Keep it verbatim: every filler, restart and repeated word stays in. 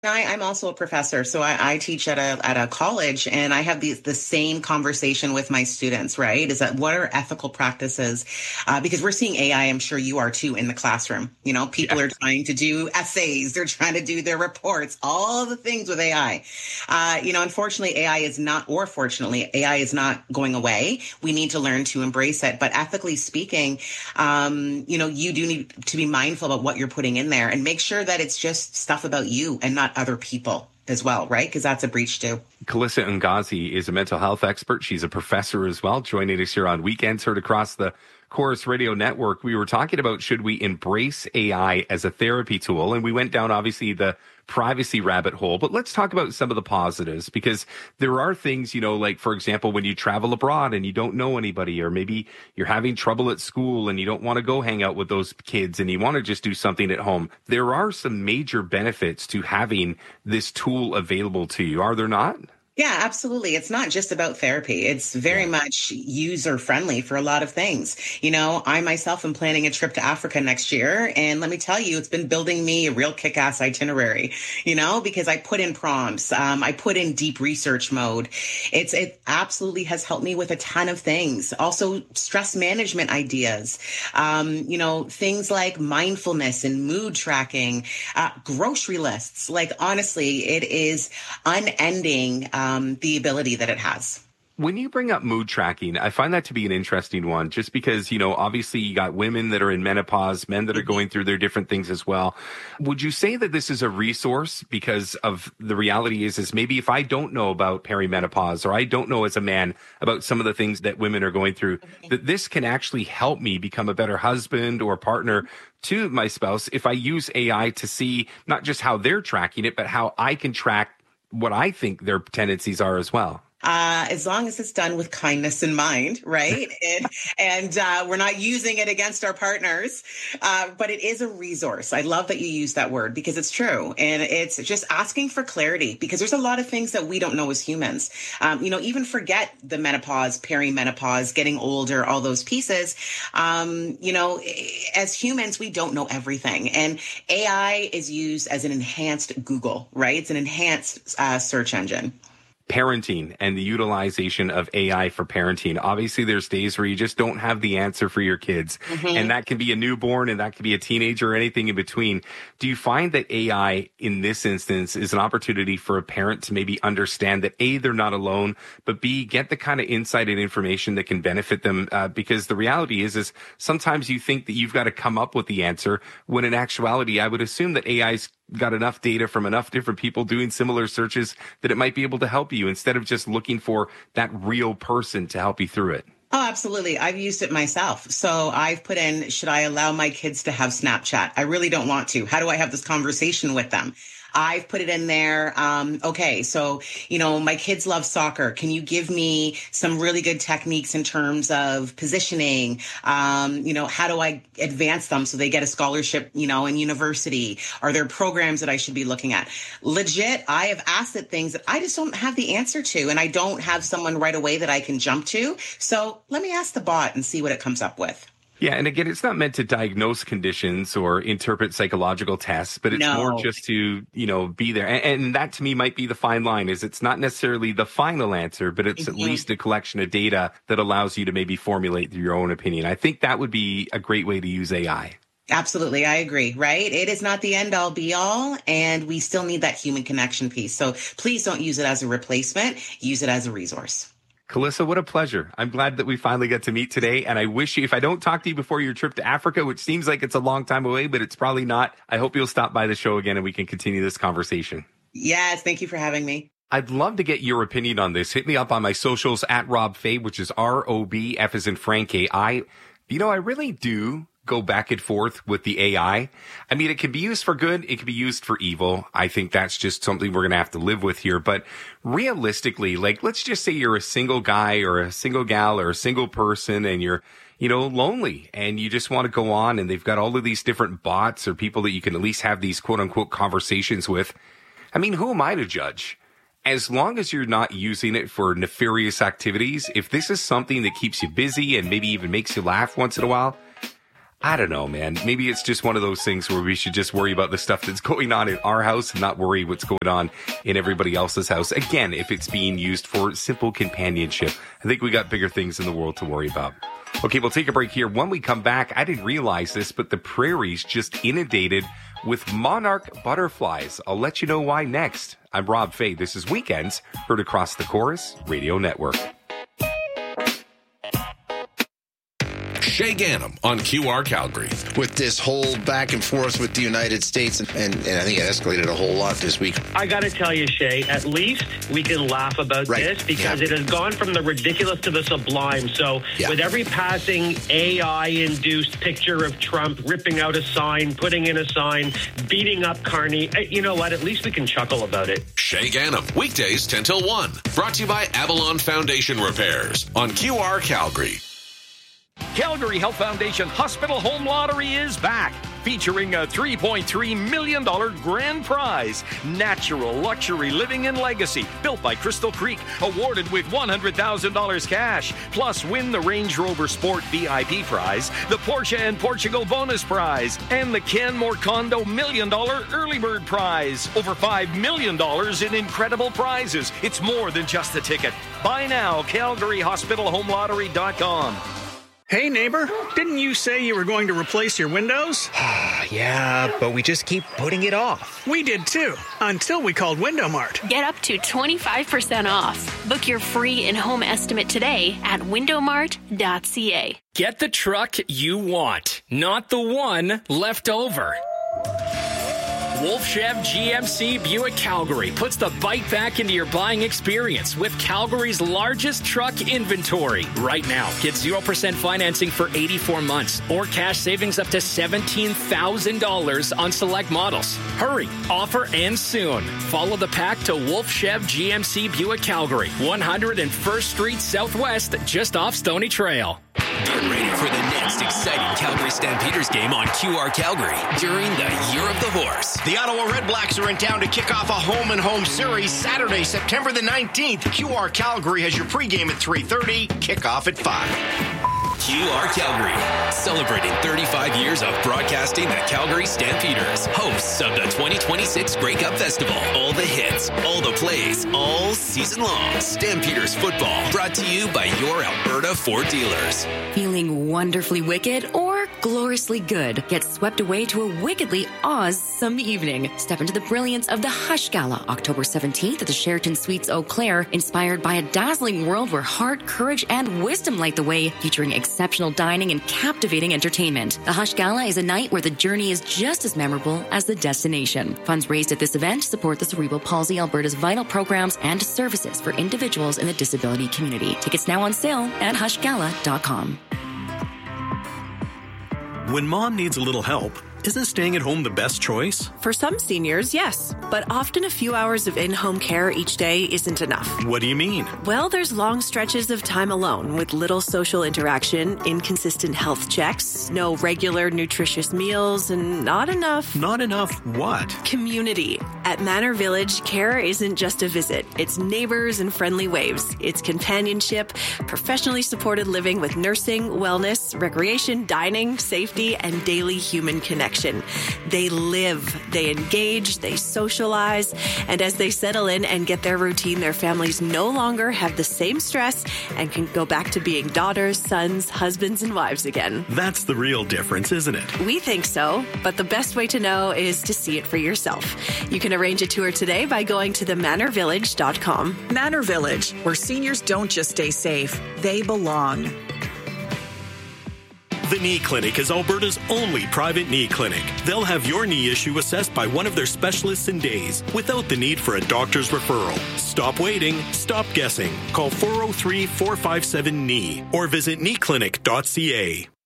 I, I'm also a professor, so I, I teach at a at a college, and I have the the same conversation with my students. Right? Is that what are ethical practices? Uh, because we're seeing A I. I'm sure you are too in the classroom. You know, people yeah. are trying to do essays, they're trying to do their reports, all the things with A I. Uh, you know, unfortunately, A I is not, or fortunately, A I is not going away. We need to learn to embrace it. But ethically speaking, um, you know, you do need to be mindful about what you're putting in there, and make sure that it's just stuff about you and not other people as well, right? Because that's a breach too. Calissa Ngozi is a mental health expert. She's a professor as well, joining us here on Weekends, heard across the Corus Radio Network. We were talking about, should we embrace A I as a therapy tool? And we went down, obviously, the privacy rabbit hole. But let's talk about some of the positives, because there are things, you know, like, for example, when you travel abroad and you don't know anybody, or maybe you're having trouble at school and you don't want to go hang out with those kids and you want to just do something at home. There are some major benefits to having this tool available to you, are there not? Yeah, absolutely. It's not just about therapy. It's very yeah. much user friendly for a lot of things. You know, I myself am planning a trip to Africa next year. And let me tell you, it's been building me a real kick-ass itinerary, you know, because I put in prompts. Um, I put in deep research mode. It's, it absolutely has helped me with a ton of things. Also stress management ideas, um, you know, things like mindfulness and mood tracking, uh, grocery lists. Like, honestly, it is unending. Um, the ability that it has. When you bring up mood tracking, I find that to be an interesting one, just because, you know, obviously you got women that are in menopause, men that are going through their different things as well. Would you say that this is a resource? Because of the reality is, is maybe if I don't know about perimenopause, or I don't know as a man about some of the things that women are going through, that this can actually help me become a better husband or partner to my spouse if I use A I to see not just how they're tracking it, but how I can track what I think their tendencies are as well. Uh, as long as it's done with kindness in mind, right? and and uh, we're not using it against our partners, uh, but it is a resource. I love that you use that word, because it's true. And it's just asking for clarity, because there's a lot of things that we don't know as humans. Um, you know, even forget the menopause, perimenopause, getting older, all those pieces. Um, you know, as humans, we don't know everything. And A I is used as an enhanced Google, right? It's an enhanced uh, search engine. Parenting and the utilization of A I for parenting. Obviously, there's days where you just don't have the answer for your kids. Mm-hmm. And that can be a newborn, and that can be a teenager, or anything in between. Do you find that A I in this instance is an opportunity for a parent to maybe understand that A, they're not alone, but B, get the kind of insight and information that can benefit them? Uh, because the reality is, is sometimes you think that you've got to come up with the answer, when in actuality, I would assume that A I's got enough data from enough different people doing similar searches that it might be able to help you, instead of just looking for that real person to help you through it. Oh, absolutely. I've used it myself. So I've put in, should I allow my kids to have Snapchat? I really don't want to. How do I have this conversation with them? I've put it in there. Um, okay, so, you know, my kids love soccer. Can you give me some really good techniques in terms of positioning? Um, you know, how do I advance them so they get a scholarship, you know, in university? Are there programs that I should be looking at? Legit, I have asked it things that I just don't have the answer to, and I don't have someone right away that I can jump to. So let me ask the bot and see what it comes up with. Yeah, and again, it's not meant to diagnose conditions or interpret psychological tests, but it's no. more just to, you know, be there. And, and that to me might be the fine line, is it's not necessarily the final answer, but it's mm-hmm. at least a collection of data that allows you to maybe formulate your own opinion. I think that would be a great way to use A I. Absolutely. I agree, right? It is not the end all be all, and we still need that human connection piece. So please don't use it as a replacement. Use it as a resource. Calissa, what a pleasure. I'm glad that we finally got to meet today. And I wish you, if I don't talk to you before your trip to Africa, which seems like it's a long time away, but it's probably not, I hope you'll stop by the show again and we can continue this conversation. Yes. Thank you for having me. I'd love to get your opinion on this. Hit me up on my socials at Rob Fay, which is R O B, F as in Frank, A I. You know, I really do go back and forth with the A I. I mean, it can be used for good. It can be used for evil. I think that's just something we're going to have to live with here. But realistically, like, let's just say you're a single guy or a single gal or a single person, and you're, you know, lonely, and you just want to go on, and they've got all of these different bots or people that you can at least have these quote unquote conversations with. I mean, who am I to judge? As long as you're not using it for nefarious activities, if this is something that keeps you busy and maybe even makes you laugh once in a while, I don't know, man. Maybe it's just one of those things where we should just worry about the stuff that's going on in our house and not worry what's going on in everybody else's house. Again, if it's being used for simple companionship, I think we got bigger things in the world to worry about. Okay, we'll take a break here. When we come back, I didn't realize this, but the prairies just inundated with monarch butterflies. I'll let you know why next. I'm Rob Fay. This is Weekends, heard across the Chorus Radio Network. Shay Ganem on Q R Calgary. With this whole back and forth with the United States, and, and, and I think it escalated a whole lot this week. I got to tell you, Shay, at least we can laugh about right. this because yeah. it has gone from the ridiculous to the sublime. So yeah. with every passing A I-induced picture of Trump ripping out a sign, putting in a sign, beating up Carney, you know what? At least we can chuckle about it. Shay Ganem, weekdays ten till one. Brought to you by Avalon Foundation Repairs on Q R Calgary. Calgary Health Foundation Hospital Home Lottery is back, featuring a three point three million dollars grand prize. Natural luxury living and legacy, built by Crystal Creek, awarded with one hundred thousand dollars cash. Plus, win the Range Rover Sport V I P prize, the Porsche and Portugal bonus prize, and the Canmore Condo million dollar early bird prize. Over five million dollars in incredible prizes. It's more than just a ticket. Buy now, Calgary Hospital Home Lottery dot com. Hey, neighbor, didn't you say you were going to replace your windows? Yeah, but we just keep putting it off. We did too, until we called Window Mart. Get up to twenty-five percent off. Book your free in-home estimate today at window mart dot c a. Get the truck you want, not the one left over. Wolf Chev G M C Buick Calgary puts the bike back into your buying experience with Calgary's largest truck inventory. Right now, get zero percent financing for eighty-four months or cash savings up to seventeen thousand dollars on select models. Hurry, offer ends soon. Follow the pack to Wolf Chev G M C Buick Calgary, one hundred first Street Southwest, just off Stony Trail. Get ready for the next exciting Calgary Stampeders game on Q R Calgary during the Year of the Horse. The Ottawa Redblacks are in town to kick off a home-and-home series Saturday, September the nineteenth. Q R Calgary has your pregame at three thirty, kickoff at five. Q R Calgary, celebrating thirty-five years of broadcasting the Calgary Stampeders, hosts of the twenty twenty-six Grey Cup Festival. All the hits, all the plays, all season long. Stampeders football, brought to you by your Alberta Ford dealers. Feeling wonderfully wicked or gloriously good? Get swept away to a wickedly awesome evening. Step into the brilliance of the Hush Gala, October seventeenth at the Sheraton Suites Eau Claire, inspired by a dazzling world where heart, courage, and wisdom light the way, featuring exceptional dining and captivating entertainment. The Hush Gala is a night where the journey is just as memorable as the destination. Funds raised at this event support the Cerebral Palsy Alberta's vital programs and services for individuals in the disability community. Tickets now on sale at hush gala dot com. When mom needs a little help, isn't staying at home the best choice? For some seniors, yes. But often a few hours of in-home care each day isn't enough. What do you mean? Well, there's long stretches of time alone with little social interaction, inconsistent health checks, no regular nutritious meals, and not enough... Not enough what? Community. At Manor Village, care isn't just a visit. It's neighbors and friendly waves. It's companionship, professionally supported living with nursing, wellness, recreation, dining, safety, and daily human connection. They live, they engage, they socialize, and as they settle in and get their routine, their families no longer have the same stress and can go back to being daughters, sons, husbands, and wives again. That's the real difference, isn't it? We think so, but the best way to know is to see it for yourself. You can arrange a tour today by going to the manor village dot com. Manor Village, where seniors don't just stay safe, they belong. The Knee Clinic is Alberta's only private knee clinic. They'll have your knee issue assessed by one of their specialists in days without the need for a doctor's referral. Stop waiting. Stop guessing. Call four oh three, four five seven, K N E E or visit knee clinic dot c a.